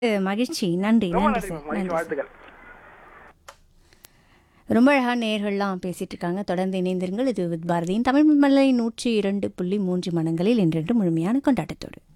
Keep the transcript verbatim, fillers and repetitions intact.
மகிழ்ச்சி. நன்றி, ரொம்ப நன்றி நன்றி சார். மேம். மகிழ்ச்சி, நன்றி சார். வாழ்த்துக்கள். ரொம்ப அழகா நேயர்கள்லாம் பேசிட்டு இருக்காங்க. தொடர்ந்து இணைந்திருங்கள். இது வித் பாரதியின் தமிழ் மலை நூற்றி இரண்டு புள்ளி மூன்று மனங்களில் என்றென்று முழுமையான கொண்டாட்டத்தோடு.